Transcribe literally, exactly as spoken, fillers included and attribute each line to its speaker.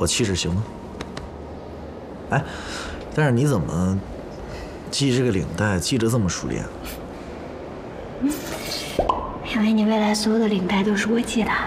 Speaker 1: 我气质行吗？哎，但是你怎么系这个领带系得这么熟练？
Speaker 2: 因为你未来所有的领带都是我系的。